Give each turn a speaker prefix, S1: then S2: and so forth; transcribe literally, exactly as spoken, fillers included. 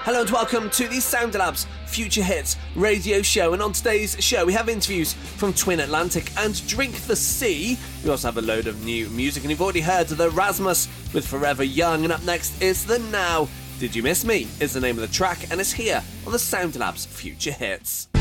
S1: Hello and welcome to the Soundlabs Future Hits radio show. And on today's show, we have interviews from Twin Atlantic and Drink the Sea. We also have a load of new music, and you've already heard the Rasmus with Forever Young. And up next is The Now. Did You Miss Me is the name of the track, and it's here on the Soundlabs Future Hits.